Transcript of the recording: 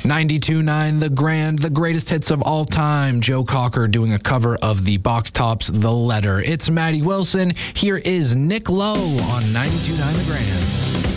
92.9 The Grand, the greatest hits of all time. Joe Cocker doing a cover of the Box Tops' The Letter. It's Maddie Wilson. Here is Nick Lowe on 92.9 The Grand.